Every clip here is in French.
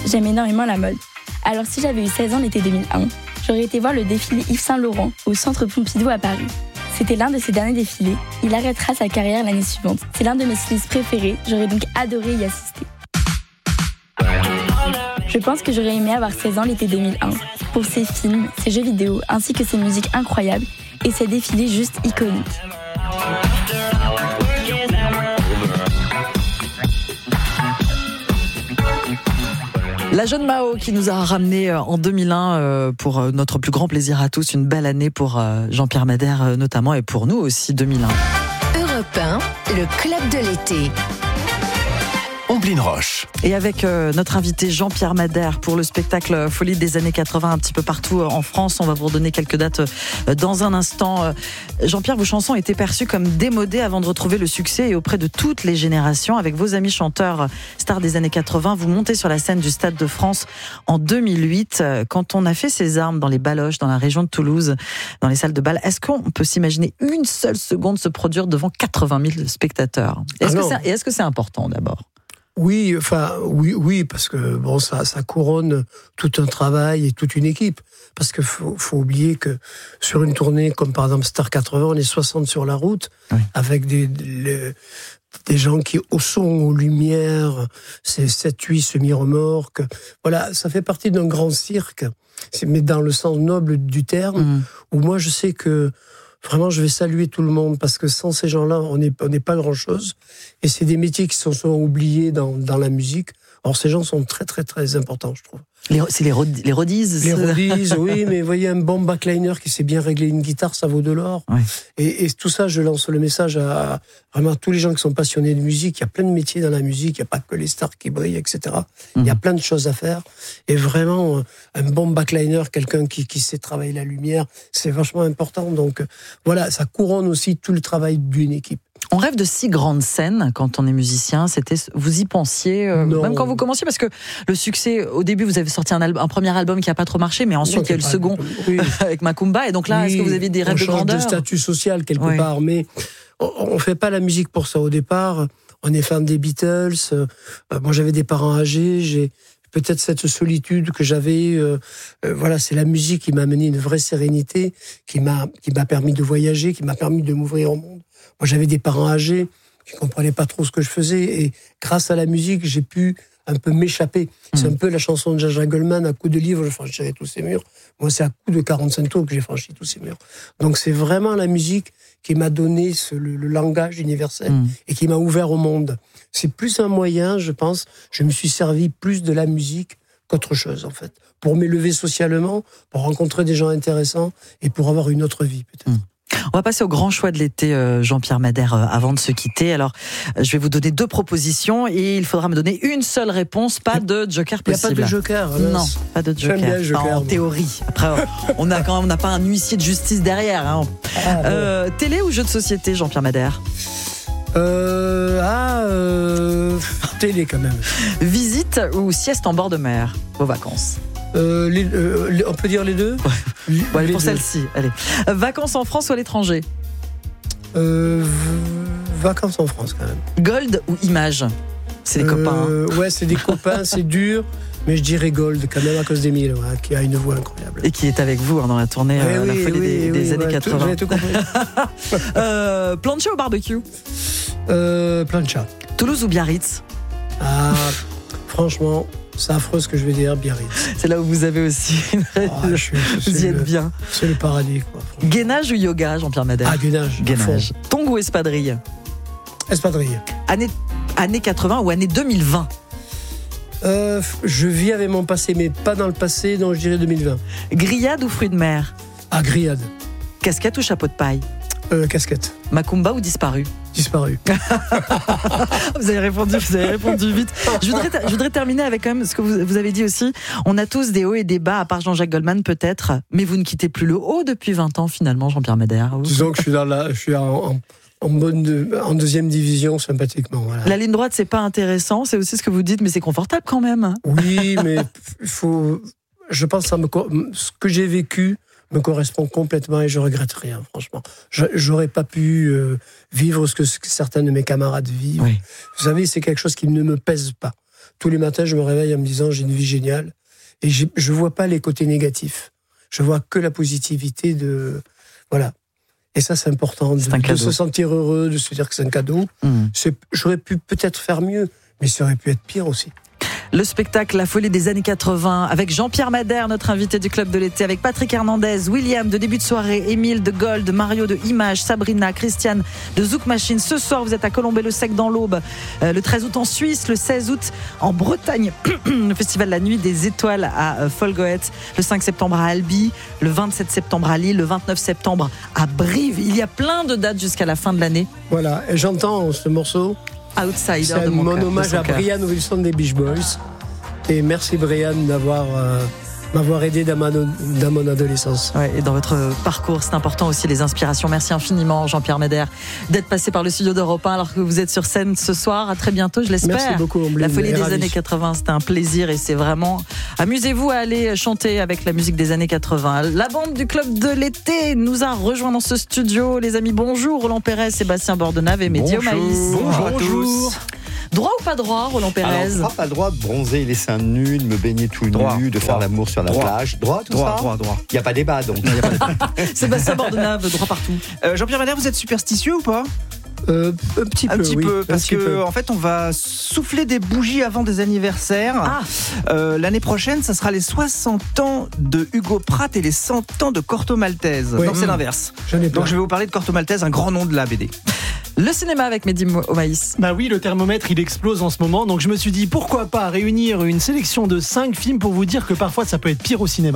j'aime énormément la mode. Alors si j'avais eu 16 ans l'été 2001, j'aurais été voir le défilé Yves Saint Laurent au Centre Pompidou à Paris. C'était l'un de ses derniers défilés. Il arrêtera sa carrière l'année suivante. C'est l'un de mes stylistes préférés. J'aurais donc adoré y assister. Je pense que j'aurais aimé avoir 16 ans l'été 2001. Pour ses films, ses jeux vidéo, ainsi que ses musiques incroyables et ses défilés juste iconiques. La jeune Mao qui nous a ramené en 2001 pour notre plus grand plaisir à tous, une belle année pour Jean-Pierre Madère notamment et pour nous aussi 2001. Europe 1, le club de l'été. Omblin Roche. Et avec notre invité Jean-Pierre Madère pour le spectacle Folie des années 80 un petit peu partout en France. On va vous redonner quelques dates dans un instant. Jean-Pierre, vos chansons étaient perçues comme démodées avant de retrouver le succès et auprès de toutes les générations. Avec vos amis chanteurs stars des années 80, vous montez sur la scène du Stade de France en 2008. Quand on a fait ses armes dans les baloches, dans la région de Toulouse, dans les salles de bal, est-ce qu'on peut s'imaginer une seule seconde se produire devant 80 000 spectateurs ? Est-ce que c'est important d'abord ? Oui, parce que bon, ça couronne tout un travail et toute une équipe. Parce que faut oublier que sur une tournée comme par exemple Star 80, on est 60 sur la route, oui, avec des gens qui, au son, aux lumières, c'est 7-8 semi-remorques. Voilà, ça fait partie d'un grand cirque, mais dans le sens noble du terme, où moi je sais que vraiment, je vais saluer tout le monde parce que sans ces gens-là, on n'est pas grand-chose. Et c'est des métiers qui sont souvent oubliés dans la musique. Or, ces gens sont très, très, très importants, je trouve. C'est les roadies. Les roadies, oui, mais vous voyez, un bon backliner qui sait bien régler une guitare, ça vaut de l'or. Oui. Et tout ça, je lance le message à vraiment tous les gens qui sont passionnés de musique. Il y a plein de métiers dans la musique, il n'y a pas que les stars qui brillent, etc. Il y a plein de choses à faire. Et vraiment, un bon backliner, quelqu'un qui sait travailler la lumière, c'est vachement important. Donc voilà, ça couronne aussi tout le travail d'une équipe. On rêve de si grandes scènes quand on est musicien. Vous y pensiez même quand vous commenciez, parce que le succès, au début, vous avez sorti un premier album qui n'a pas trop marché, mais ensuite il y a eu le second avec Macumba. Et donc là, est-ce que vous aviez des rêves de grandeur ? On change de statut social quelque part, mais on fait pas la musique pour ça. Au départ, on est fan des Beatles. Moi, j'avais des parents âgés. J'ai peut-être cette solitude que j'avais. Voilà, c'est la musique qui m'a amené une vraie sérénité, qui m'a permis de voyager, qui m'a permis de m'ouvrir au monde. Moi, j'avais des parents âgés qui comprenaient pas trop ce que je faisais, et grâce à la musique, j'ai pu un peu m'échapper. C'est un peu la chanson de Jaja Goldman, à coup de livre, je franchirai tous ces murs. Moi, c'est à coup de 45 tours que j'ai franchi tous ces murs. Donc, c'est vraiment la musique qui m'a donné le langage universel et qui m'a ouvert au monde. C'est plus un moyen, je pense. Je me suis servi plus de la musique qu'autre chose, en fait. Pour m'élever socialement, pour rencontrer des gens intéressants et pour avoir une autre vie, peut-être. On va passer au grand choix de l'été, Jean-Pierre Madère, avant de se quitter. Alors, je vais vous donner 2 propositions et il faudra me donner une seule réponse, pas de joker possible. Il n'y a pas de joker. Non, pas de joker. J'aime bien le joker. En théorie. Après, on n'a pas un huissier de justice derrière. Hein. Télé ou jeu de société, Jean-Pierre Madère ? Télé quand même. Visite ou sieste en bord de mer, vos vacances ? On peut dire les deux ? Allez, pour celle-ci, allez. Vacances en France ou à l'étranger ? Vacances en France quand même. Gold ou Image ? C'est des copains. Ouais, c'est des copains, c'est dur. Mais je dirais Gold quand même à cause d'Émile, qui a une voix incroyable. Et qui est avec vous dans la tournée La Folie des années 80. J'ai tout compris. Plancha ou barbecue ? Plancha. Toulouse ou Biarritz ? Franchement, c'est affreux ce que je vais dire, Biarritz. C'est là où vous avez aussi vous y êtes bien. C'est le paradis, quoi. Gainage ou yoga, Jean-Pierre Madère ? Gainage. Tongue ou espadrille ? Espadrille. Année 80 ou année 2020 ? Je vis avec mon passé, mais pas dans le passé, donc je dirais 2020. Grillade ou fruits de mer ? Grillade. Casquette ou chapeau de paille ? Casquette. Macumba ou disparu ? Disparu. Vous avez répondu vite. Je voudrais terminer avec quand même ce que vous avez dit aussi. On a tous des hauts et des bas, à part Jean-Jacques Goldman peut-être, mais vous ne quittez plus le haut depuis 20 ans finalement, Jean-Pierre Madère. Disons que je suis en deuxième division sympathiquement. Voilà. La ligne droite, c'est pas intéressant, c'est aussi ce que vous dites, mais c'est confortable quand même. Oui, mais je pense que ce que j'ai vécu me correspond complètement et je regrette rien, franchement. J'aurais pas pu vivre ce que certains de mes camarades vivent. Oui. Vous savez, c'est quelque chose qui ne me pèse pas. tous les matins, je me réveille en me disant j'ai une vie géniale. Et je vois pas les côtés négatifs. Je vois que la positivité de... Voilà. Et ça, c'est important. De se sentir heureux, de se dire que c'est un cadeau. J'aurais pu peut-être faire mieux, mais ça aurait pu être pire aussi. Le spectacle La Folie des années 80 avec Jean-Pierre Madère, notre invité du Club de l'été, avec Patrick Hernandez, William de Début de soirée, Émile de Gold, Mario de Image, Sabrina, Christiane de Zouk Machine. Ce soir, vous êtes à Colombey-le-Sec dans l'Aube. Le 13 août en Suisse, le 16 août en Bretagne. Le festival La Nuit des Étoiles à Folgoët. Le 5 septembre à Albi. Le 27 septembre à Lille. Le 29 septembre à Brive. Il y a plein de dates jusqu'à la fin de l'année. Voilà. Et j'entends ce morceau. Outsider c'est de mon cœur. C'est mon hommage à Brian Wilson des Beach Boys. Et merci Brian d'avoir m'avoir aidé dans mon adolescence. Ouais, et dans votre parcours, c'est important aussi les inspirations. Merci infiniment Jean-Pierre Madère d'être passé par le studio d'Europe 1 alors que vous êtes sur scène ce soir. À très bientôt, je l'espère. Merci beaucoup Ombline. La Folie des années 80, c'était un plaisir et c'est vraiment... Amusez-vous à aller chanter avec la musique des années 80. La bande du Club de l'été nous a rejoint dans ce studio. Les amis, bonjour. Roland Pérez, Sébastien Bordenave et Mehdi Omaïs. Bonjour à tous. Droit ou pas droit, Roland Pérez? Alors, pas le droit de bronzer les seins nus, de me baigner tout nu, de faire l'amour sur la plage. Droit, tout ça. Droit. Il n'y a pas débat, donc. Sébastien Bordenave, droit partout. Jean-Pierre Madère, vous êtes superstitieux ou pas? Un petit peu, parce que en fait on va souffler des bougies avant des anniversaires. L'année prochaine, ça sera les 60 ans de Hugo Pratt et les 100 ans de Corto Maltese. Donc c'est l'inverse. Donc je vais vous parler de Corto Maltese, un grand nom de la BD. Le cinéma avec Mehdi Omaïs. Bah oui, le thermomètre il explose en ce moment, donc je me suis dit pourquoi pas réunir une sélection de 5 films pour vous dire que parfois ça peut être pire au cinéma.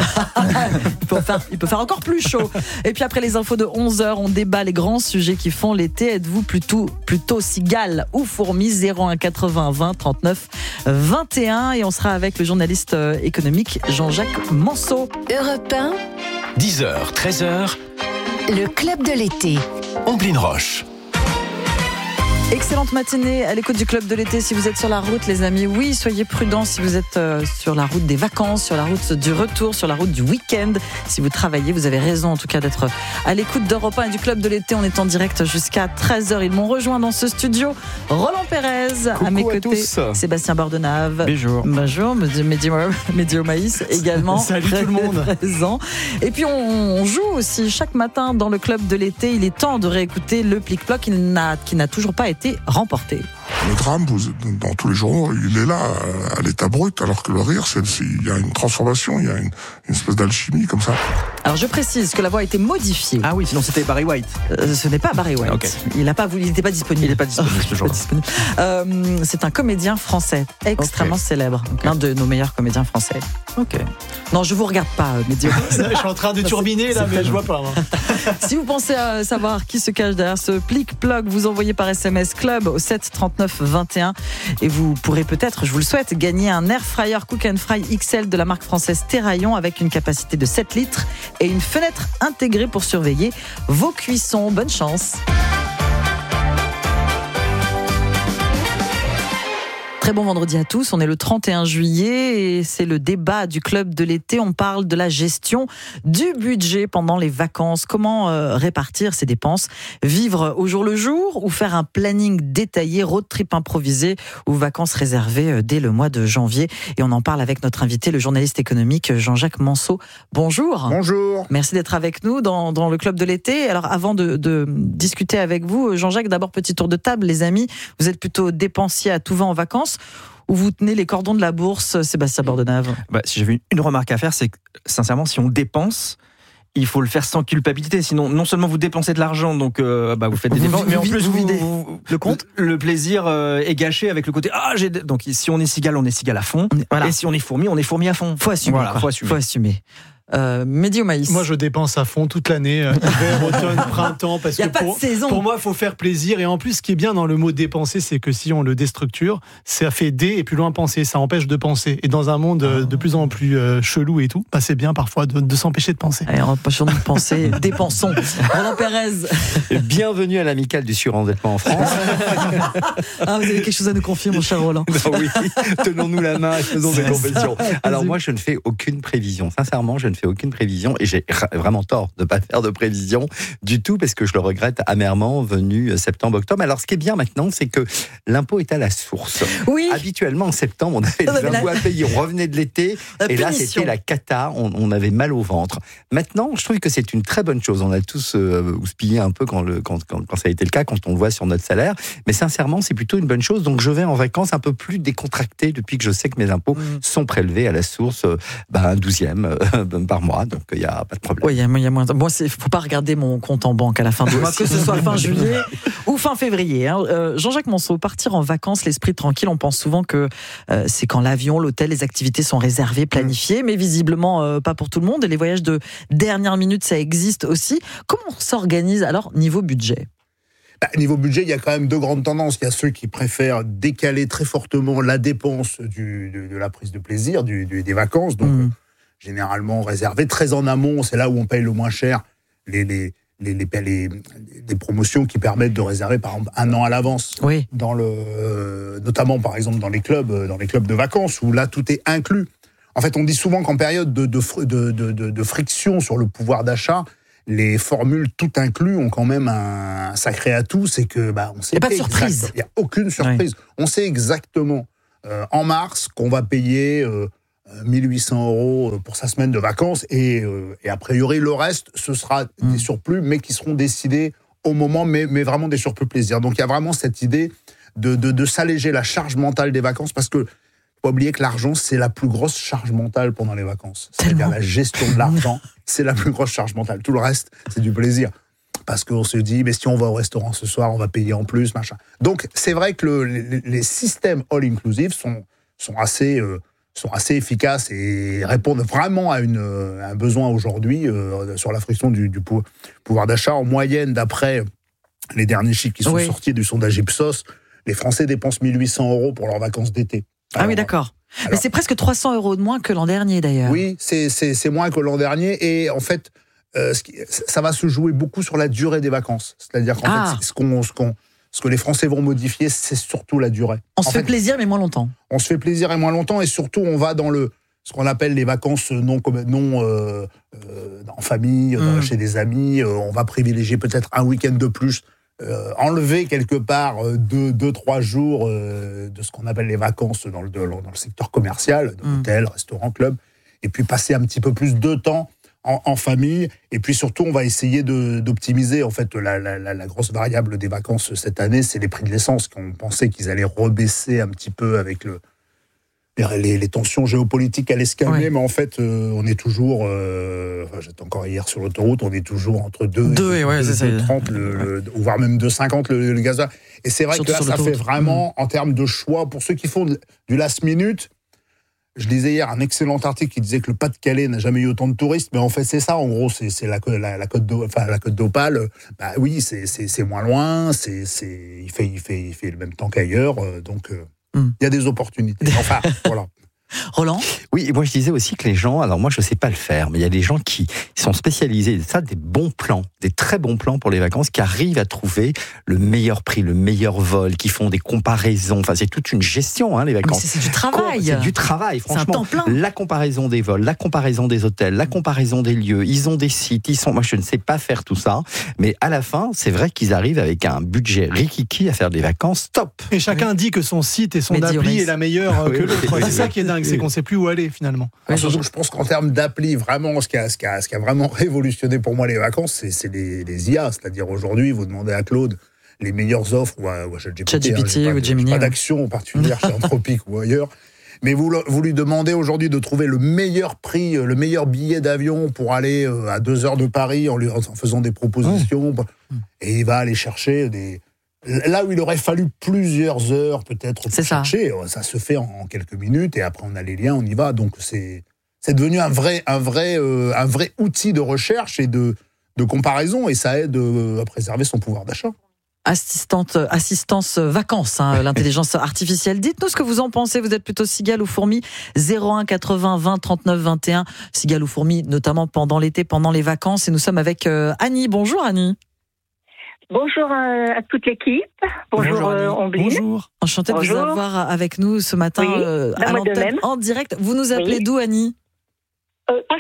il peut faire encore plus chaud. Et puis après les infos de 11h, on débat les grands sujets qui font l'été. Êtes-vous plutôt cigale ou fourmi? 01 80 20 39 21. Et on sera avec le journaliste économique Jean-Jacques Manceau. Europe 1, 10h, 13h, le Club de l'été. Ombline Roche. Excellente matinée à l'écoute du Club de l'été. Si vous êtes sur la route, les amis, oui, soyez prudents. Si vous êtes sur la route des vacances, sur la route du retour, sur la route du week-end, si vous travaillez, vous avez raison en tout cas d'être à l'écoute d'Europe 1 et du Club de l'été. On est en direct jusqu'à 13h. Ils m'ont rejoint dans ce studio. Roland Pérez, à mes côtés. Sébastien Bordenave. Bonjour, Mehdi Omaïs également. Salut tout le monde. Présent. Et puis on joue aussi chaque matin dans le Club de l'été. Il est temps de réécouter le plic-ploc qui n'a toujours pas été remporté. Le drame, dans tous les journaux, il est là, à l'état brut, alors que le rire, il y a une transformation, il y a une espèce d'alchimie comme ça. Alors je précise que la voix a été modifiée. Ah oui, sinon c'était Barry White. Ce n'est pas Barry White. Okay. Il n'était pas disponible. Il n'est pas disponible ce jour-là. C'est un comédien français extrêmement célèbre, l'un de nos meilleurs comédiens français. Ok. Non, je vous regarde pas, Mehdi. Je suis en train de turbiner là, mais je vois pas. Si vous pensez à savoir qui se cache derrière ce plic-ploc, vous envoyez par SMS Club au 7 39 21 et vous pourrez peut-être, je vous le souhaite, gagner un Air Fryer Cook and Fry XL de la marque française Terraillon avec une capacité de 7 litres et une fenêtre intégrée pour surveiller vos cuissons. Bonne chance. Très bon vendredi à tous, on est le 31 juillet et c'est le débat du Club de l'été. On parle de la gestion du budget pendant les vacances. Comment répartir ses dépenses? Vivre au jour le jour ou faire un planning détaillé, road trip improvisé ou vacances réservées dès le mois de janvier? Et on en parle avec notre invité, le journaliste économique Jean-Jacques Manceau. Bonjour. Bonjour. Merci d'être avec nous dans le Club de l'été. Alors avant de discuter avec vous, Jean-Jacques, d'abord petit tour de table, les amis. Vous êtes plutôt dépensier à tout va en vacances ou vous tenez les cordons de la bourse, Sébastien Bordenave? Si j'avais une remarque à faire, c'est que sincèrement, si on dépense, il faut le faire sans culpabilité. Sinon, non seulement vous dépensez de l'argent, donc vous faites des dépenses, mais en plus vous videz le compte. Le plaisir est gâché avec le côté donc si on est cigale, on est cigale à fond. Voilà. Et si on est fourmi à fond. Faut assumer. Voilà, faut assumer. Mehdi Omaïs. Moi, je dépense à fond toute l'année, hiver, automne, printemps, parce que pour moi, il faut faire plaisir. Et en plus, ce qui est bien dans le mot dépenser, c'est que si on le déstructure, ça fait dé et plus loin penser. Ça empêche de penser. Et dans un monde de plus en plus chelou et tout, c'est bien parfois de s'empêcher de penser. Allez, empêchons de penser, dépensons. Roland Pérez. Bienvenue à l'amicale du surendettement en France. Vous avez quelque chose à nous confier, mon cher Roland? Oui, tenons-nous la main et faisons des confessions. Alors moi, je ne fais aucune prévision. Sincèrement, je ne ne fais aucune prévision et j'ai vraiment tort de ne pas faire de prévision du tout parce que je le regrette amèrement venu septembre-octobre. Alors ce qui est bien maintenant, c'est que l'impôt est à la source. Oui. Habituellement en septembre, on avait des impôts à payer, on revenait de l'été et là c'était la cata, on avait mal au ventre. Maintenant, je trouve que c'est une très bonne chose. On a tous houspillé un peu quand ça a été le cas, quand on le voit sur notre salaire. Mais sincèrement, c'est plutôt une bonne chose. Donc je vais en vacances un peu plus décontracté depuis que je sais que mes impôts sont prélevés à la source un 12e par mois. Donc il n'y a pas de problème. Oui, il y a moins. Bon, il ne faut pas regarder mon compte en banque à la fin du mois, que ce soit fin juillet ou fin février. Jean-Jacques Monceau, partir en vacances, l'esprit tranquille, on pense souvent que c'est quand l'avion, l'hôtel, les activités sont réservées, planifiées, mais visiblement pas pour tout le monde. Et les voyages de dernière minute, ça existe aussi. Comment on s'organise alors niveau budget ? Niveau budget, il y a quand même deux grandes tendances. Il y a ceux qui préfèrent décaler très fortement la dépense de la prise de plaisir, des vacances, donc généralement réservé très en amont. C'est là où on paye le moins cher les promotions qui permettent de réserver par exemple un an à l'avance. Oui. Notamment par exemple dans les clubs de vacances où là tout est inclus. En fait, on dit souvent qu'en période de friction sur le pouvoir d'achat, les formules tout inclus ont quand même un sacré atout, c'est que on sait. Il n'y a pas de surprise. Il n'y a aucune surprise. Oui. On sait exactement en mars qu'on va payer 1 800 € pour sa semaine de vacances et a priori le reste ce sera des surplus mais qui seront décidés au moment, mais vraiment des surplus plaisir. Donc il y a vraiment cette idée de s'alléger la charge mentale des vacances parce que faut pas oublier que l'argent, c'est la plus grosse charge mentale pendant les vacances. C'est-à-dire la gestion de l'argent, c'est la plus grosse charge mentale. Tout le reste, c'est du plaisir. Parce qu'on se dit, mais si on va au restaurant ce soir, on va payer en plus, machin. Donc, c'est vrai que les systèmes all-inclusive sont assez efficaces et répondent vraiment à un besoin aujourd'hui sur la friction du pouvoir d'achat. En moyenne, d'après les derniers chiffres qui sont sortis du sondage Ipsos, les Français dépensent 1 800 € pour leurs vacances d'été. Alors, oui, d'accord. Mais c'est presque 300 € de moins que l'an dernier, d'ailleurs. Oui, c'est moins que l'an dernier. Et en fait, ça va se jouer beaucoup sur la durée des vacances. C'est-à-dire qu'en fait, ce que les Français vont modifier, c'est surtout la durée. On se fait plaisir, mais moins longtemps. On se fait plaisir et moins longtemps. Et surtout, on va dans ce qu'on appelle les vacances non en famille, chez des amis. On va privilégier peut-être un week-end de plus. Enlever quelque part 2-3 jours de ce qu'on appelle les vacances dans le secteur commercial, hôtel, restaurant, club, et puis passer un petit peu plus de temps en famille. Et puis surtout, on va essayer d'optimiser. En fait, la grosse variable des vacances cette année, c'est les prix de l'essence. On pensait qu'ils allaient rebaisser un petit peu avec les tensions géopolitiques allaient se calmer, mais en fait, on est toujours... j'étais encore hier sur l'autoroute, on est toujours entre 2,30, voire même 2,50 le gasoil. Et c'est vrai surtout que là, ça fait vraiment, en termes de choix, pour ceux qui font du last minute, je lisais hier un excellent article qui disait que le Pas-de-Calais n'a jamais eu autant de touristes, mais en fait, c'est ça, en gros, c'est la côte d'Opale. Oui, c'est moins loin, il fait le même temps qu'ailleurs, donc... Il y a des opportunités. Enfin, voilà. Roland ? Oui, et moi je disais aussi que les gens, alors moi je sais pas le faire, mais il y a des gens qui sont spécialisés, des bons plans, des très bons plans pour les vacances, qui arrivent à trouver le meilleur prix, le meilleur vol, qui font des comparaisons. Enfin, c'est toute une gestion, les vacances. Mais c'est du travail. C'est du travail, franchement. C'est un temps plein. La comparaison des vols, la comparaison des hôtels, la comparaison des lieux. Ils ont des sites, moi je ne sais pas faire tout ça, mais à la fin, c'est vrai qu'ils arrivent avec un budget rikiki à faire des vacances top. Et chacun dit que son site et son appli est la meilleure que l'autre. C'est ça qui est dingue. C'est qu'on ne sait plus où aller finalement. Surtout que je pense qu'en termes d'appli, vraiment, ce qui a vraiment révolutionné pour moi les vacances, c'est les IA. C'est-à-dire aujourd'hui, vous demandez à Claude les meilleures offres ou à ChatGPT ou Gemini. Pas d'action particulière chez Anthropic ou ailleurs. Mais vous lui demandez aujourd'hui de trouver le meilleur prix, le meilleur billet d'avion pour aller à 2 heures de Paris en faisant des propositions. Et il va aller chercher là où il aurait fallu plusieurs heures peut-être pour chercher, ça se fait en quelques minutes et après on a les liens, on y va. Donc c'est devenu un vrai outil de recherche et de comparaison et ça aide à préserver son pouvoir d'achat. Assistance vacances, l'intelligence artificielle. Dites-nous ce que vous en pensez. Vous êtes plutôt cigale ou fourmi ? 01 80 20 39 21. Cigale ou fourmi, notamment pendant l'été, pendant les vacances. Et nous sommes avec Annie. Bonjour Annie. Bonjour à toute l'équipe. Bonjour Ombline. Bonjour. Enchantée de vous avoir avec nous ce matin à l'antenne en direct. Vous nous appelez d'où, Annie ? Paris.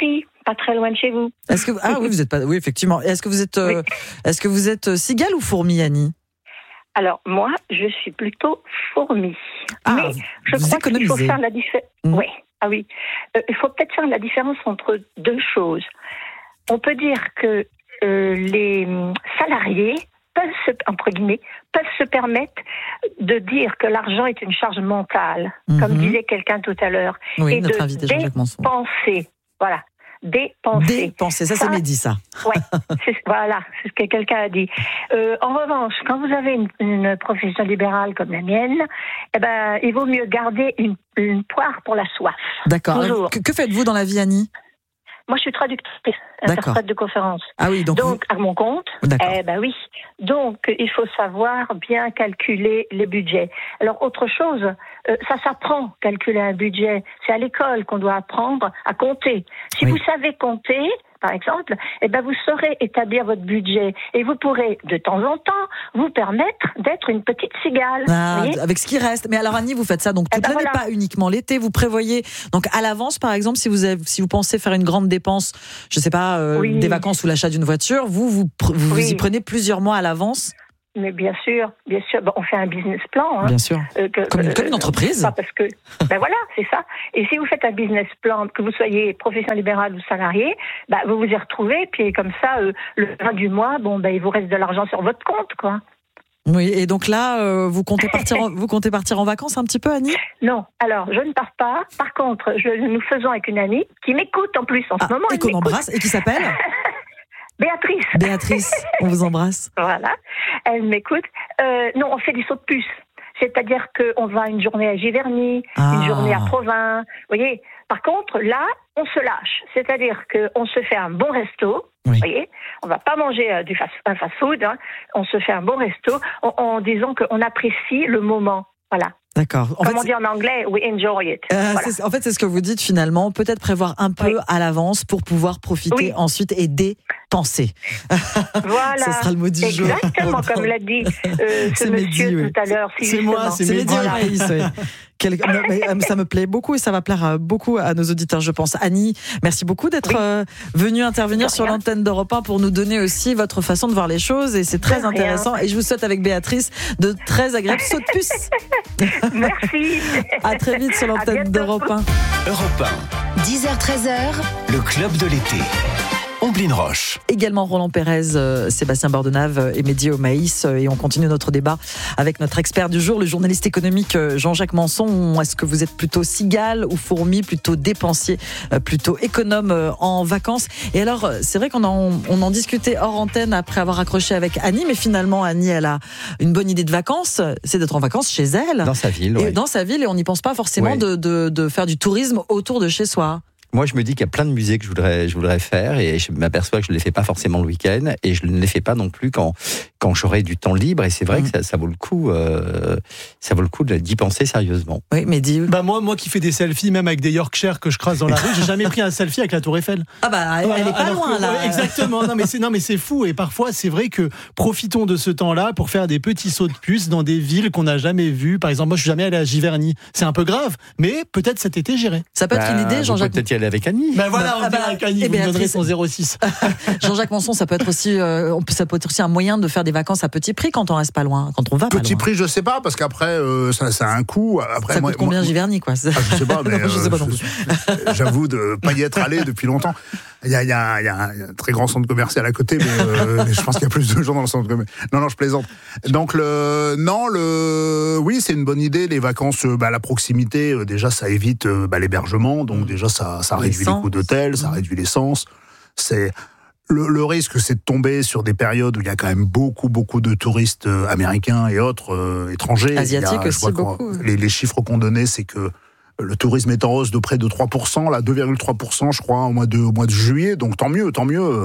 pas très loin de chez vous. Oui, vous êtes pas. Oui, effectivement. Est-ce que vous êtes cigale ou fourmi, Annie? Alors, moi, je suis plutôt fourmi. Mais je crois qu'il faut faire la différence. Oui. Ah oui. Il faut peut-être faire la différence entre deux choses. On peut dire que les salariés peuvent se permettre de dire que l'argent est une charge mentale, comme disait quelqu'un tout à l'heure, oui, et notre de invité Jean-Jacques Manson. dépenser. Voilà. Dépenser. Ça c'est Mehdi, ça. Ouais, c'est ce que quelqu'un a dit. En revanche, quand vous avez une profession libérale comme la mienne, il vaut mieux garder une poire pour la soif. D'accord. Que faites-vous dans la vie, Annie? Moi, je suis traductrice, interprète de conférence. Ah oui, donc à mon compte. D'accord. Oui. Donc, il faut savoir bien calculer les budgets. Alors, autre chose, ça s'apprend, calculer un budget. C'est à l'école qu'on doit apprendre à compter. Si vous savez compter, par exemple, vous saurez établir votre budget et vous pourrez, de temps en temps, vous permettre d'être une petite cigale. Avec ce qui reste. Mais alors, Annie, vous faites ça donc toute l'année, pas uniquement l'été. Vous prévoyez donc à l'avance, par exemple, si vous pensez faire une grande dépense, je sais pas, des vacances ou l'achat d'une voiture, vous y prenez plusieurs mois à l'avance. Mais bien sûr. Bon, on fait un business plan. Bien sûr. Comme une entreprise. Parce que, voilà, c'est ça. Et si vous faites un business plan, que vous soyez professionnel libéral ou salarié, vous vous y retrouvez, puis comme ça, le fin du mois, il vous reste de l'argent sur votre compte, quoi. Oui, et donc là, vous comptez partir en vacances un petit peu, Annie? Non, alors je ne pars pas. Par contre, nous faisons avec une amie qui m'écoute en plus en ce moment. Et qu'on embrasse, et qui s'appelle Béatrice, on vous embrasse. Voilà, elle m'écoute. Non, on fait des sauts de puce. C'est-à-dire qu'on va une journée à Giverny, une journée à Provins. Vous voyez. Par contre, là, on se lâche. C'est-à-dire qu'on se fait un bon resto. Vous voyez. On va pas manger un fast-food. On se fait un bon resto en disant qu'on apprécie le moment. Voilà. D'accord. Comme on dit en anglais, we enjoy it. Voilà. En fait, c'est ce que vous dites finalement. Peut-être prévoir un peu à l'avance pour pouvoir profiter ensuite et dépenser. Voilà. Ce sera le mot du jour. Exactement, comme l'a dit ce monsieur tout à l'heure. C'est moi, c'est Mehdi. Ça me plaît beaucoup et ça va plaire beaucoup à nos auditeurs, je pense. Annie, merci beaucoup d'être venue intervenir sur l'antenne d'Europe 1 pour nous donner aussi votre façon de voir les choses, et c'est très intéressant. Et je vous souhaite avec Béatrice de très agréables sauts de puce. Merci. À très vite sur l'antenne d'Europe 1. Europe 1. 10h-13h. Le club de l'été. Omblin Roche. Également Roland Pérez, Sébastien Bordenave et Mehdi Omaïs. Et on continue notre débat avec notre expert du jour, le journaliste économique Jean-Jacques Manson. Est-ce que vous êtes plutôt cigale ou fourmi, plutôt dépensier, plutôt économe en vacances? Et alors, c'est vrai qu'on en discutait hors antenne après avoir accroché avec Annie, mais finalement, Annie, elle a une bonne idée de vacances, c'est d'être en vacances chez elle. Dans sa ville, Dans sa ville, et on n'y pense pas forcément de faire du tourisme autour de chez soi. Moi, je me dis qu'il y a plein de musées que je voudrais faire, et je m'aperçois que je ne les fais pas forcément le week-end, et je ne les fais pas non plus quand j'aurai du temps libre. Et c'est vrai que ça vaut le coup, d'y penser sérieusement. Oui, mais dis. Moi qui fais des selfies, même avec des Yorkshire que je croise dans la rue, j'ai jamais pris un selfie avec la Tour Eiffel. Elle est pas loin là. Exactement. Non, mais c'est fou. Et parfois, c'est vrai que profitons de ce temps-là pour faire des petits sauts de puce dans des villes qu'on n'a jamais vues. Par exemple, moi, je suis jamais allé à Giverny. C'est un peu grave, mais peut-être cet été j'irai. Ça peut être une idée, Jean-Jacques. Peut-être y aller avec Annie. Avec Annie, vous me donnerez son 06. Jean-Jacques Manson, ça peut être aussi un moyen de faire des vacances à petit prix quand on reste pas loin, quand on va pas loin. Petit prix, je sais pas, parce qu'après ça a un coût. Après, ça coûte combien Giverny, quoi? Je sais pas, mais je sais pas non plus. J'avoue de pas y être allé depuis longtemps. Il y a un très grand centre commercial à côté, mais je pense qu'il y a plus de gens dans le centre commercial. Non, je plaisante. Donc oui, c'est une bonne idée. Les vacances, la proximité, déjà ça évite l'hébergement, donc déjà ça réduit les coûts d'hôtel, ça réduit l'essence. C'est le risque, c'est de tomber sur des périodes où il y a quand même beaucoup de touristes américains et autres étrangers. Asiatiques aussi beaucoup. Les chiffres qu'on donnait, c'est que le tourisme est en hausse de près de 3%, là 2,3% je crois au mois de juillet, donc tant mieux.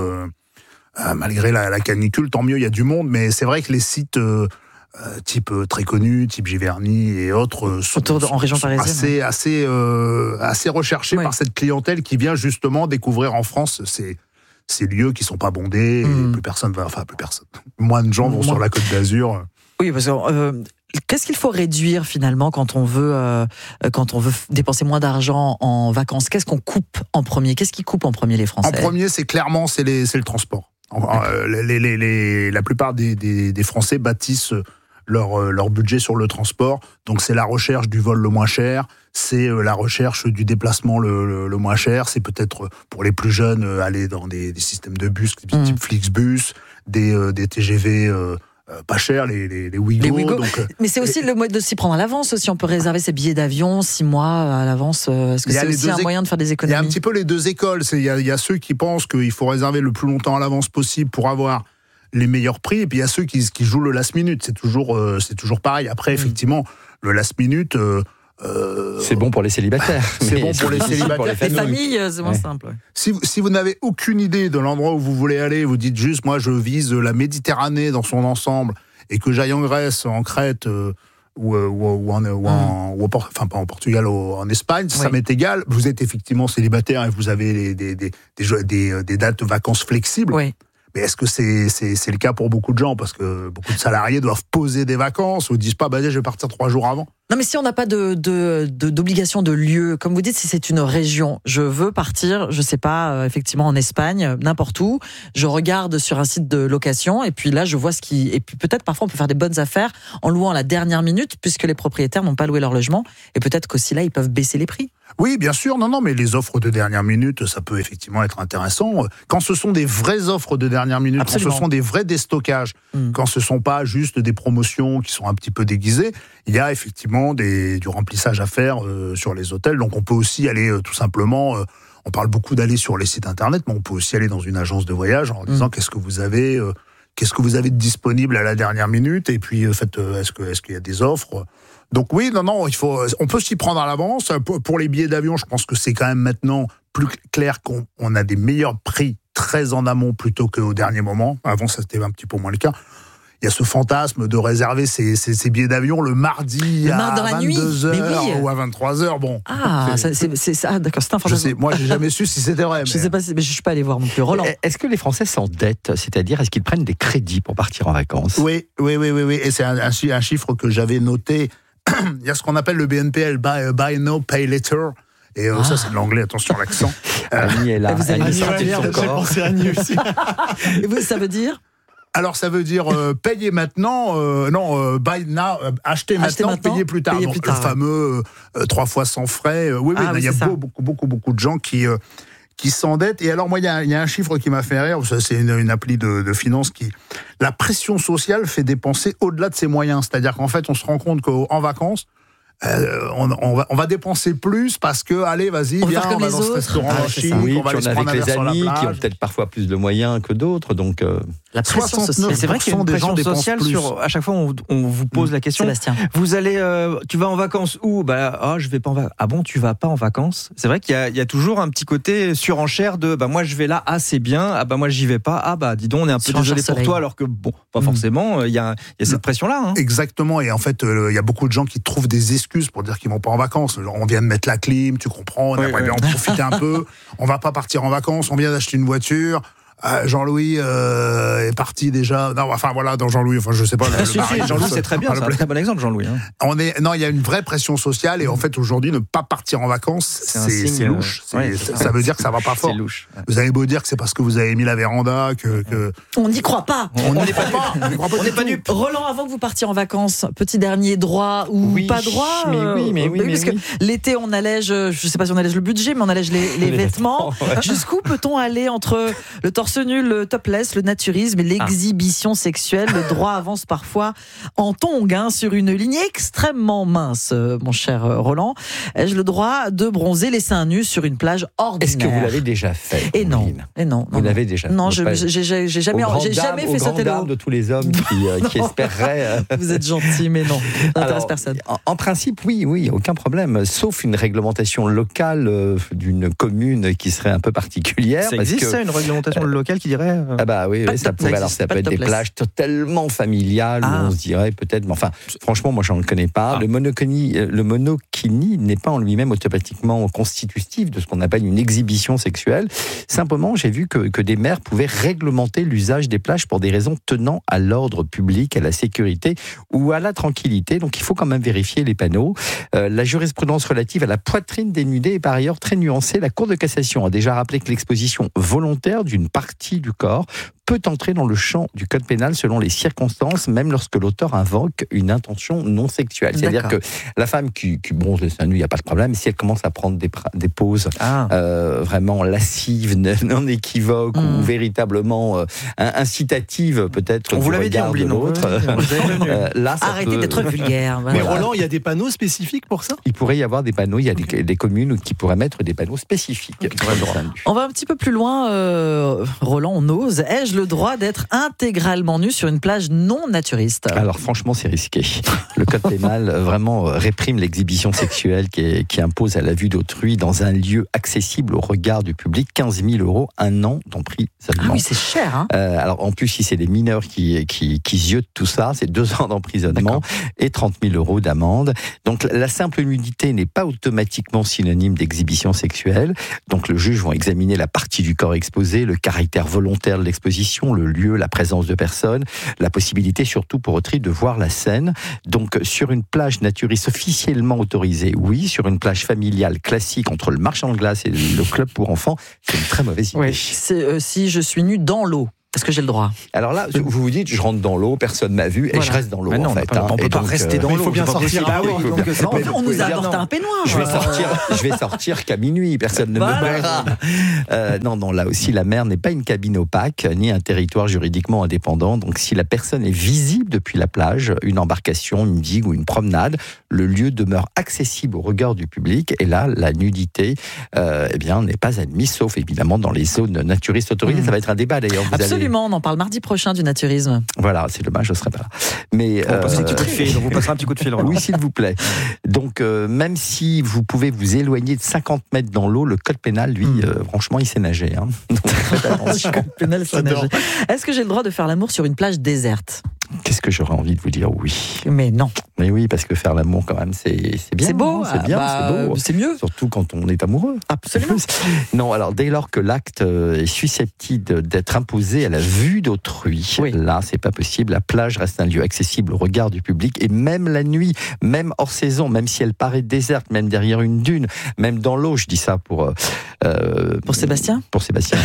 Malgré la canicule, tant mieux, il y a du monde, mais c'est vrai que les sites type très connus, type Giverny et autres, sont en région parisienne, assez recherchés par cette clientèle qui vient justement découvrir en France ces lieux qui sont pas bondés, et plus personne. Moins de gens vont sur la Côte d'Azur. Oui, parce que Qu'est-ce qu'il faut réduire finalement quand on veut dépenser moins d'argent en vacances? Qu'est-ce qu'on coupe en premier? Qu'est-ce qui coupe en premier les Français? En premier, c'est le transport. La plupart des Français bâtissent leur budget sur le transport. Donc c'est la recherche du vol le moins cher, c'est la recherche du déplacement le moins cher, c'est peut-être pour les plus jeunes aller dans des systèmes de bus type Flixbus, des TGV pas cher, les Ouigo. Donc, mais c'est aussi le moyen de s'y prendre à l'avance aussi. On peut réserver ses billets d'avion 6 mois à l'avance. Est-ce que c'est aussi un moyen de faire des économies? Il y a un petit peu les deux écoles. Il y a ceux qui pensent qu'il faut réserver le plus longtemps à l'avance possible pour avoir les meilleurs prix, et puis il y a ceux qui jouent le last minute. C'est toujours pareil. Après, effectivement, le last minute... c'est bon pour les célibataires. C'est bon pour les célibataires. Pour les familles, c'est moins simple. Ouais. Si vous n'avez aucune idée de l'endroit où vous voulez aller, vous dites juste, moi je vise la Méditerranée dans son ensemble, et que j'aille en Grèce, en Crète, ou pas en Portugal, en Espagne, ça m'est égal. Vous êtes effectivement célibataire et vous avez des dates de vacances flexibles. Oui. Mais est-ce que c'est le cas pour beaucoup de gens? Parce que beaucoup de salariés doivent poser des vacances ou disent pas, je vais partir 3 jours avant. Non, mais si on n'a pas d'obligation de lieu, comme vous dites, si c'est une région, je veux partir, je sais pas, effectivement en Espagne, n'importe où, je regarde sur un site de location, et puis là je vois et puis peut-être parfois on peut faire des bonnes affaires en louant à la dernière minute, puisque les propriétaires n'ont pas loué leur logement, et peut-être qu'aussi là ils peuvent baisser les prix. Oui, bien sûr, non, mais les offres de dernière minute, ça peut effectivement être intéressant. Quand ce sont des vraies offres de dernière minute, Absolument. Quand ce sont des vrais déstockages, quand ce sont pas juste des promotions qui sont un petit peu déguisées, il y a effectivement du remplissage à faire sur les hôtels. Donc on peut aussi aller tout simplement, on parle beaucoup d'aller sur les sites internet, mais on peut aussi aller dans une agence de voyage en disant qu'est-ce que vous avez de disponible à la dernière minute, et puis est-ce qu'il y a des offres. Donc oui, on peut s'y prendre à l'avance. Pour les billets d'avion, je pense que c'est quand même maintenant plus clair qu'on a des meilleurs prix très en amont plutôt qu'au dernier moment. Avant, ça c'était un petit peu moins le cas. Il y a ce fantasme de réserver ces billets d'avion le mardi à 22h ou à 23h. Bon. Ah, c'est ça, d'accord, c'est un fantasme. Moi, j'ai jamais su si c'était vrai. Je sais pas, mais je suis pas allé voir non plus. Roland. Est-ce que les Français s'endettent? C'est-à-dire, est-ce qu'ils prennent des crédits pour partir en vacances? Oui. Et c'est un chiffre que j'avais noté. Il y a ce qu'on appelle le BNPL, Buy Now, Pay Later. Et ça, c'est de l'anglais, attention à l'accent. Annie est là. J'ai pensé à Annie aussi. Et vous, ça veut dire? Alors, ça veut dire payer maintenant, buy now, acheter maintenant, payer plus tard. Donc, le fameux 3 fois sans frais. Il y a beaucoup de gens qui s'endettent. Et alors, moi, il y a un chiffre qui m'a fait rire. C'est une appli de finance la pression sociale fait dépenser au-delà de ses moyens. C'est-à-dire qu'en fait, on se rend compte qu'en vacances, on va dépenser plus parce que, allez, vas-y, viens, on va dans ce restaurant chic, on va aller se prendre un verre sur la plage. Qui ont peut-être parfois plus de moyens que d'autres, donc... La pression sociale. C'est vrai qu'il y a une pression sociale à chaque fois on vous pose la question. Sébastien. Vous allez, tu vas en vacances où? Je vais pas en vacances. Ah bon, tu vas pas en vacances? C'est vrai qu'il y a toujours un petit côté surenchère de, moi je vais là, c'est bien, moi j'y vais pas, dis donc on est un peu désolé pour toi, alors que bon, pas forcément, il y a cette pression-là. Hein. Exactement, et en fait, il y a beaucoup de gens qui trouvent des excuses pour dire qu'ils vont pas en vacances. Genre, on vient de mettre la clim, tu comprends, on aimerait bien en profiter un peu, on va pas partir en vacances, on vient d'acheter une voiture. Jean-Louis est parti déjà. Non, dans Jean-Louis, je sais pas. Jean-Louis, c'est très bien, c'est un très bon exemple, Jean-Louis. Hein. Il y a une vraie pression sociale, et en fait, aujourd'hui, ne pas partir en vacances, c'est louche. Ça veut dire que ça va pas fort. C'est louche. Vous avez beau dire que c'est parce que vous avez mis la véranda que... On n'y croit pas. On n'est pas dupe. Roland, avant que vous partiez en vacances, petit dernier, droit ou pas droit? Parce que l'été, on allège, je sais pas si on allège le budget, mais on allège les vêtements. Jusqu'où peut-on aller entre le torse nu, le topless, le naturisme et l'exhibition sexuelle? Le droit avance parfois en tongs, sur une ligne extrêmement mince, mon cher Roland. Ai-je le droit de bronzer les seins nus sur une plage ordinaire? Est-ce que vous l'avez déjà fait? Et non. Vous l'avez déjà fait? Non, j'ai jamais fait ce télo. De tous les hommes qui espéreraient. Vous êtes gentil, mais non, ça n'intéresse personne. En principe, oui, aucun problème, sauf une réglementation locale d'une commune qui serait un peu particulière. Ça existe, une réglementation locale? locale qui dirait Ah bah oui, ça pourrait. Alors ça peut être des plages totalement familiales où on se dirait peut-être. Mais enfin, franchement, moi, j'en ne connais pas. Le monokini n'est pas en lui-même automatiquement constitutif de ce qu'on appelle une exhibition sexuelle. Simplement, j'ai vu que des maires pouvaient réglementer l'usage des plages pour des raisons tenant à l'ordre public, à la sécurité ou à la tranquillité. Donc, il faut quand même vérifier les panneaux. La jurisprudence relative à la poitrine dénudée est par ailleurs très nuancée. La Cour de cassation a déjà rappelé que l'exposition volontaire d'une partie du corps peut entrer dans le champ du code pénal selon les circonstances, même lorsque l'auteur invoque une intention non sexuelle. C'est-à-dire que la femme qui bronze le sein nu, il n'y a pas de problème. Si elle commence à prendre des poses vraiment lascives, non équivoques ou véritablement incitatives, peut-être. On vous l'avait dit, l'autre. Là, arrêtez d'être vulgaire. Mais Roland, il y a des panneaux spécifiques pour ça ? Il pourrait y avoir des panneaux. Il y a des communes qui pourraient mettre des panneaux spécifiques. On va un petit peu plus loin. Roland, on ose. Ai-je le droit d'être intégralement nu sur une plage non naturiste ? Alors franchement, c'est risqué. Le code pénal vraiment réprime l'exhibition sexuelle qui impose à la vue d'autrui dans un lieu accessible au regard du public 15 000 €, 1 an d'emprisonnement. Ah oui, c'est cher. Hein. Alors en plus, si c'est des mineurs qui ziotent tout ça, c'est 2 ans d'emprisonnement et 30 000 € d'amende. Donc la simple nudité n'est pas automatiquement synonyme d'exhibition sexuelle. Donc le juge va examiner la partie du corps exposée, le caractère volontaire de l'exposition, le lieu, la présence de personnes, la possibilité surtout pour autrui de voir la scène. Donc sur une plage naturiste officiellement autorisée, oui. Sur une plage familiale classique entre le marchand de glace et le club pour enfants, c'est une très mauvaise idée. Oui. Si je suis nu dans l'eau, est-ce que j'ai le droit ? Alors là, vous vous dites, je rentre dans l'eau, personne m'a vu, et je reste dans l'eau, en fait. On ne peut pas rester dans l'eau. Il faut bien sortir. On nous a apporté un peignoir. Je vais sortir qu'à minuit, personne ne me verra. Non, là aussi, la mer n'est pas une cabine opaque, ni un territoire juridiquement indépendant. Donc, si la personne est visible depuis la plage, une embarcation, une digue ou une promenade, le lieu demeure accessible au regard du public. Et là, la nudité, n'est pas admise, sauf évidemment dans les zones naturistes autorisées. Ça va être un débat d'ailleurs. Absolument, on en parle mardi prochain du naturisme. Voilà, c'est dommage, je ne serai pas là. Mais on vous passera un petit coup de fil. Oui, s'il vous plaît. Donc, même si vous pouvez vous éloigner de 50 mètres dans l'eau, le code pénal, lui, franchement, il sait nager. Hein. Donc, faites attention. Le code pénal sait nager. Est-ce que j'ai le droit de faire l'amour sur une plage déserte ? Qu'est-ce que j'aurais envie de vous dire ? Oui. Mais non. Mais oui, parce que faire l'amour, quand même, c'est bien. C'est beau. C'est bien, c'est beau. C'est mieux. Surtout quand on est amoureux. Absolument. Non, alors, dès lors que l'acte est susceptible d'être imposé à la vue d'autrui, là, c'est pas possible. La plage reste un lieu accessible au regard du public. Et même la nuit, même hors saison, même si elle paraît déserte, même derrière une dune, même dans l'eau, je dis ça pour Sébastien ? Pour Sébastien.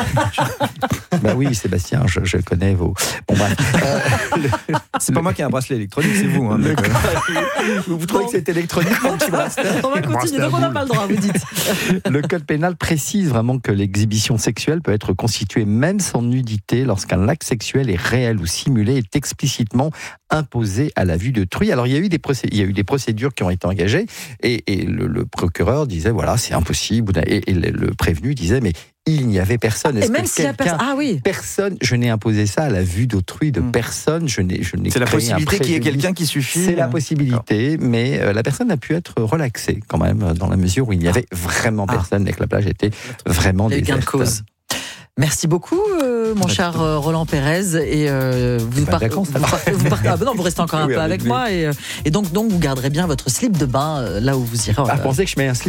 Bah oui, Sébastien, je connais vos... Bon, bref. C'est pas moi qui ai un bracelet électronique, c'est vous. Hein, vous trouvez que c'est électronique mon petit bracelet ? On va continuer, donc on n'a pas le droit, vous dites. Le code pénal précise vraiment que l'exhibition sexuelle peut être constituée même sans nudité lorsqu'un acte sexuel est réel ou simulé, est explicitement imposé à la vue d'autrui. Alors il y a eu des procédures qui ont été engagées et le procureur disait voilà, c'est impossible, et le prévenu disait mais il n'y avait personne. Et même s'il y a personne. Ah oui. Personne, je n'ai imposé ça à la vue d'autrui de personne. Je n'ai c'est la possibilité qu'il y ait quelqu'un qui suffit. C'est la possibilité, mais la personne a pu être relaxée quand même, dans la mesure où il n'y avait vraiment personne et que la plage était vraiment déserte. Gain de cause. Merci beaucoup, mon cher Roland Pérez. Et vous partez. Non, vous restez encore un peu avec moi. Et donc, vous garderez bien votre slip de bain là où vous irez. Vous pensez que je mets un slip ?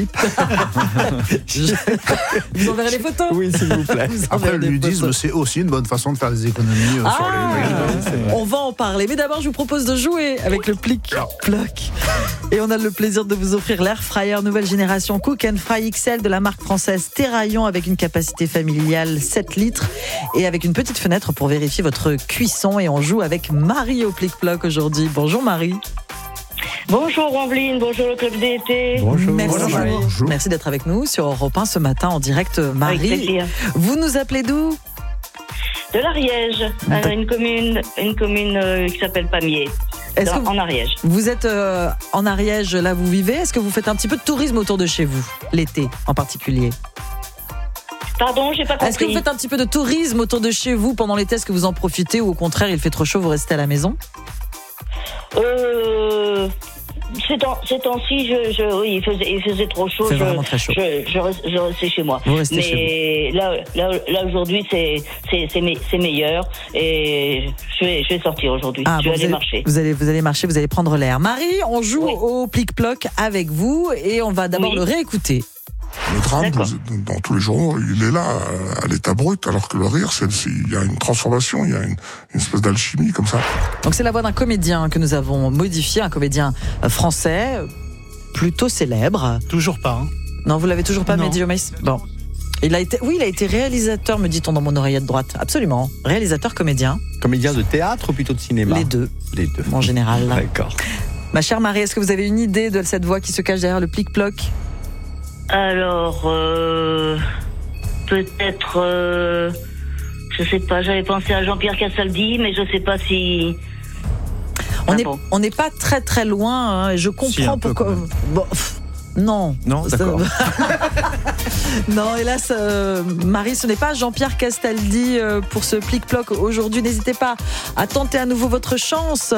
Vous enverrez les photos ? Oui, s'il vous plaît. Après, le nudisme, c'est aussi une bonne façon de faire des économies sur les... On va en parler. Mais d'abord, je vous propose de jouer avec le plic-ploc. Et on a le plaisir de vous offrir l'air fryer nouvelle génération Cook and Fry XL de la marque française Terraillon avec une capacité familiale 7 litres et avec une petite fenêtre pour vérifier votre cuisson. Et on joue avec Marie au plic-ploc aujourd'hui. Bonjour Marie. Bonjour Ambline, bonjour le club d'été. Bonjour. Merci d'être avec nous sur Europe 1 ce matin en direct, Marie. Avec plaisir. Vous nous appelez d'où ? De l'Ariège, une commune qui s'appelle Pamiers. En Ariège. Vous êtes en Ariège, là vous vivez. Est-ce que vous faites un petit peu de tourisme autour de chez vous, l'été en particulier ? Pardon, j'ai pas compris. Est-ce que vous faites un petit peu de tourisme autour de chez vous pendant l'été ? Est-ce que vous en profitez ou au contraire il fait trop chaud, vous restez à la maison ? Ces temps-ci, oui, il faisait trop chaud. C'est vraiment très chaud. Je restais chez moi. Vous restez mais chez vous. Là aujourd'hui, c'est meilleur. Et je vais sortir aujourd'hui. Je vais aller marcher. Vous allez marcher, vous allez prendre l'air. Marie, on joue au plic-ploc avec vous et on va d'abord le réécouter. Le drame, dans tous les journaux, il est là, à l'état brut, alors que le rire, il y a une transformation, il y a une espèce d'alchimie comme ça. Donc c'est la voix d'un comédien que nous avons modifié, un comédien français, plutôt célèbre. Toujours pas. Hein. Non, vous l'avez toujours pas, Mehdi Omaïs ? Bon. Il a été réalisateur, me dit-on dans mon oreillette droite. Absolument. Réalisateur, comédien. Comédien de théâtre ou plutôt de cinéma ? Les deux. En général. D'accord. Ma chère Marie, est-ce que vous avez une idée de cette voix qui se cache derrière le plic-ploc ? Alors, peut-être, je sais pas, j'avais pensé à Jean-Pierre Castaldi, mais je sais pas si... On n'est pas très très loin, hein, et je comprends pourquoi... Non, d'accord. Non, hélas, Marie, ce n'est pas Jean-Pierre Castaldi pour ce plic-ploc aujourd'hui. N'hésitez pas à tenter à nouveau votre chance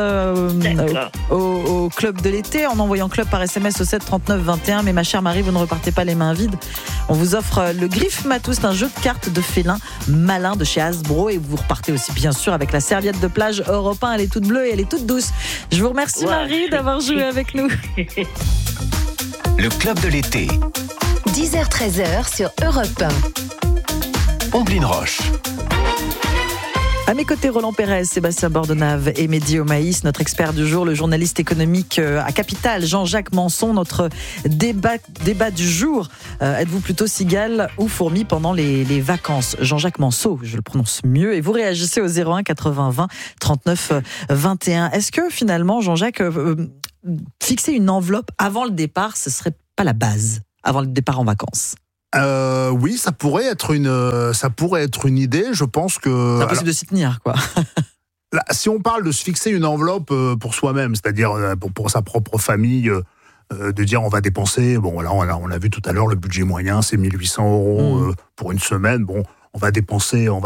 au club de l'été en envoyant club par SMS au 7 39 21. Mais ma chère Marie, vous ne repartez pas les mains vides. On vous offre le Griffe Matou, c'est un jeu de cartes de félin malin de chez Hasbro, et vous repartez aussi bien sûr avec la serviette de plage Europe 1. Elle est toute bleue et elle est toute douce. Je vous remercie Marie d'avoir joué avec nous. Le club de l'été. 10h-13h sur Europe 1. Omblin Roche. À mes côtés, Roland Pérez, Sébastien Bordenave et Mehdi Omaïs, notre expert du jour, le journaliste économique à Capital, Jean-Jacques Manson, notre débat du jour. Êtes-vous plutôt cigale ou fourmi pendant les vacances ? Jean-Jacques Manson, je le prononce mieux. Et vous réagissez au 01 80 20 39 21. Est-ce que finalement, Jean-Jacques, fixer une enveloppe avant le départ, ce serait pas la base, avant le départ en vacances ? Oui, ça pourrait être une idée. Je pense que c'est impossible de s'y tenir, quoi. Là, si on parle de se fixer une enveloppe pour soi-même, c'est-à-dire pour sa propre famille, de dire on va dépenser. Bon, là, on a vu tout à l'heure le budget moyen, c'est 1 800 € pour une semaine. Bon, on va dépenser